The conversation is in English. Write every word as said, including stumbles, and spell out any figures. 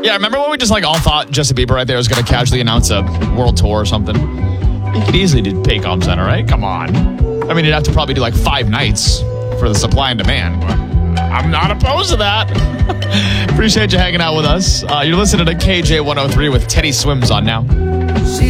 Yeah, remember when we just like all thought Justin Bieber right there was going to casually announce a world tour or something? He could easily do Paycom Center, right? Come on. I mean, he'd have to probably do like five nights for the supply and demand. But I'm not opposed to that. Appreciate you hanging out with us. Uh, you're listening to K J one oh three with Teddy Swims on now.